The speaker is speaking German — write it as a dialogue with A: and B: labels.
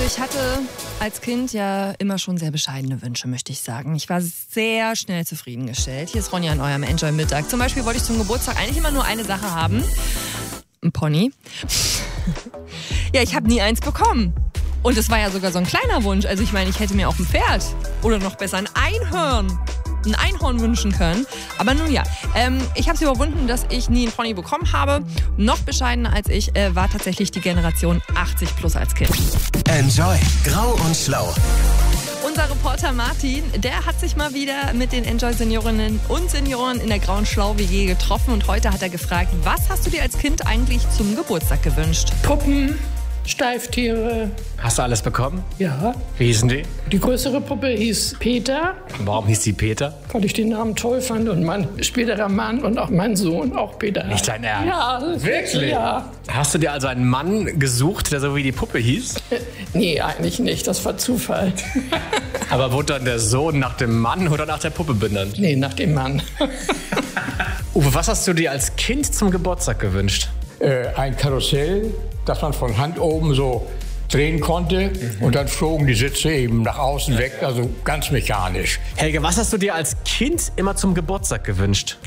A: ich hatte als Kind ja immer schon sehr bescheidene Wünsche, möchte ich sagen. Ich war sehr schnell zufriedengestellt. Hier ist Ronja in eurem Enjoy Mittag. Zum Beispiel wollte ich zum Geburtstag eigentlich immer nur eine Sache haben. Ein Pony. Ja, ich habe nie eins bekommen. Und es war ja sogar so ein kleiner Wunsch. Also ich meine, ich hätte mir auch ein Pferd oder noch besser ein Einhorn wünschen können. Aber nun ja, ich habe es überwunden, dass ich nie einen Pony bekommen habe. Noch bescheidener als ich war tatsächlich die Generation 80 plus als Kind.
B: Enjoy Grau und Schlau.
A: Unser Reporter Martin, der hat sich mal wieder mit den Enjoy-Seniorinnen und Senioren in der Grauen Schlau-WG getroffen. Und heute hat er gefragt, was hast du dir als Kind eigentlich zum Geburtstag gewünscht?
C: Puppen, Steiftiere.
D: Hast du alles bekommen?
C: Ja.
D: Wie hießen die?
C: Die größere Puppe hieß Peter,
D: Warum hieß die Peter?
C: weil ich den Namen toll fand und mein späterer Mann und auch mein Sohn auch Peter.
D: Nicht dein Ernst?
C: Ja.
D: Wirklich?
C: Ja.
D: Hast du dir also einen Mann gesucht, der so wie die Puppe hieß?
C: Nee, eigentlich nicht. Das war Zufall.
D: Aber wurde dann der Sohn nach dem Mann oder nach der Puppe benannt?
C: Nee, nach dem Mann.
D: Uwe, was hast du dir als Kind zum Geburtstag gewünscht?
E: Ein Karussell, das man von Hand oben so drehen konnte und dann flogen die Sitze eben nach außen weg, also ganz mechanisch.
D: Helge, was hast du dir als Kind immer zum Geburtstag gewünscht?